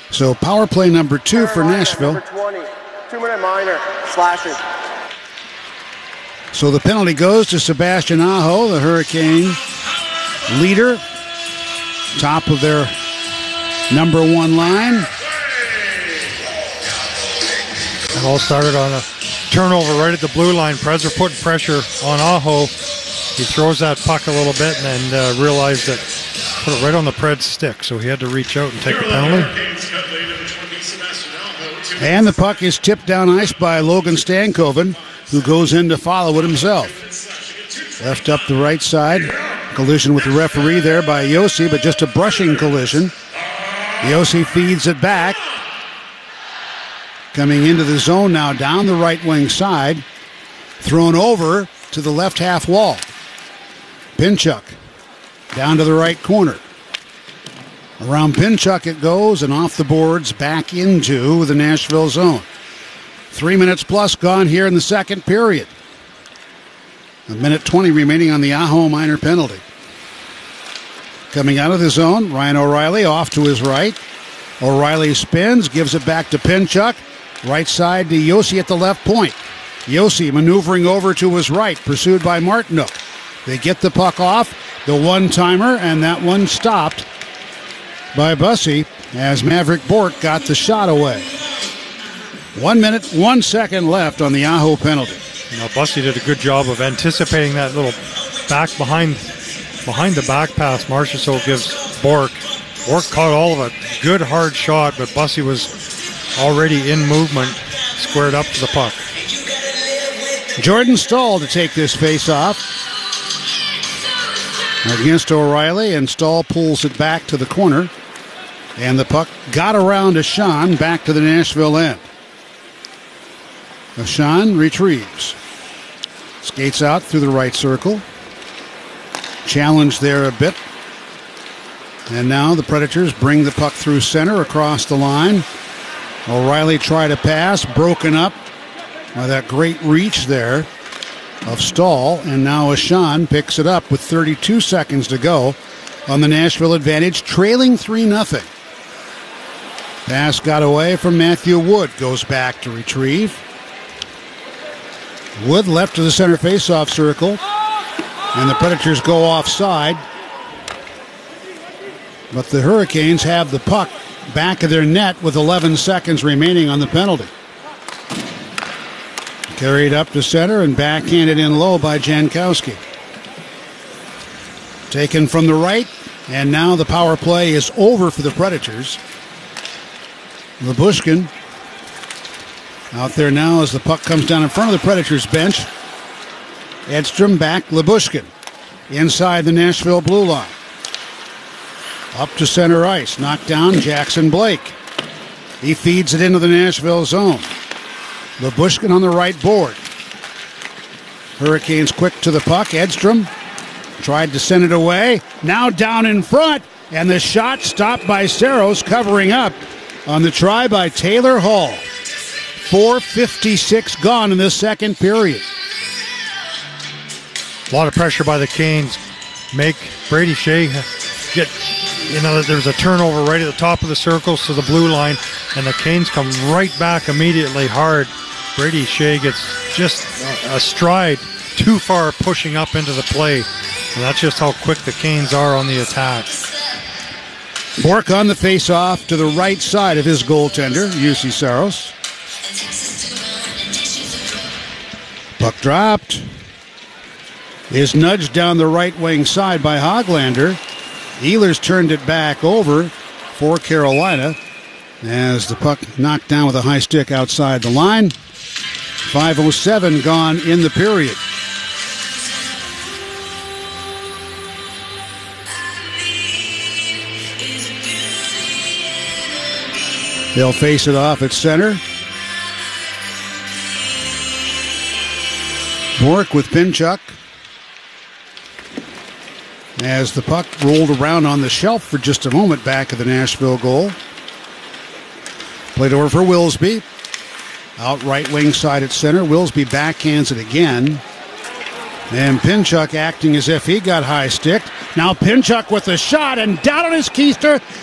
So power play number 2 for Nashville. Number 20, 2-minute minor, slashing. So the penalty goes to Sebastian Aho, the Hurricane leader, top of their number 1 line. It all started on a turnover right at the blue line. Preds are putting pressure on Aho. He throws that puck a little bit and then realized that put it right on the Preds stick, so he had to reach out and take the penalty. And the puck is tipped down ice by Logan Stankoven, who goes in to follow it himself. Left up the right side. Collision with the referee there by Josi, but just a brushing collision. Josi feeds it back. Coming into the zone now down the right wing side. Thrown over to the left half wall. Pinchuk down to the right corner. Around Pinchuk it goes and off the boards back into the Nashville zone. 3 minutes plus gone here in the second period. 1:20 remaining on the Aho minor penalty. Coming out of the zone, Ryan O'Reilly off to his right. O'Reilly spins, gives it back to Pinchuk. Right side to Josi at the left point. Josi maneuvering over to his right, pursued by Martinook. They get the puck off, the one-timer, and that one stopped by Bussey as Maverick Bourque got the shot away. 1 minute, 1 second left on the Aho penalty. Now Bussey did a good job of anticipating that little back behind the back pass Marchessault gives Bourque. Bourque caught all of it. Good hard shot, but Bussey was already in movement, squared up to the puck. Jordan Staal to take this face-off against O'Reilly, and Staal pulls it back to the corner. And the puck got around Ashan back to the Nashville end. Ashan retrieves. Skates out through the right circle. Challenge there a bit. And now the Predators bring the puck through center across the line. O'Reilly tried a pass, broken up by that great reach there of Staal. And now Ashan picks it up with 32 seconds to go on the Nashville advantage, trailing 3-0. Pass got away from Matthew Wood. Goes back to retrieve. Wood left to the center faceoff circle. And the Predators go offside. But the Hurricanes have the puck back of their net with 11 seconds remaining on the penalty. Carried up to center and backhanded in low by Jankowski. Taken from the right. And now the power play is over for the Predators. Lyubushkin out there now as the puck comes down in front of the Predators bench. Edstrom back, Lyubushkin inside the Nashville blue line. Up to center ice, knocked down Jackson Blake. He feeds it into the Nashville zone. Lyubushkin on the right board. Hurricanes quick to the puck. Edstrom tried to send it away. Now down in front, and the shot stopped by Saros, covering up on the try by Taylor Hall. 4:56 gone in this second period. A lot of pressure by the Canes. Make Brady Shea get, there's a turnover right at the top of the circles to the blue line, and the Canes come right back immediately hard. Brady Shea gets just a stride too far pushing up into the play, and that's just how quick the Canes are on the attack. Bourque on the face-off to the right side of his goaltender, Juuse Saros. Puck dropped. Is nudged down the right wing side by Hoglander. Ehlers turned it back over for Carolina as the puck knocked down with a high stick outside the line. 5:07 gone in the period. They'll face it off at center. Bourque with Pinchuk. As the puck rolled around on the shelf for just a moment back of the Nashville goal. Played over for Wilsby. Out right wing side at center. Wilsby backhands it again. And Pinchuk acting as if he got high sticked. Now Pinchuk with a shot and down on his keister.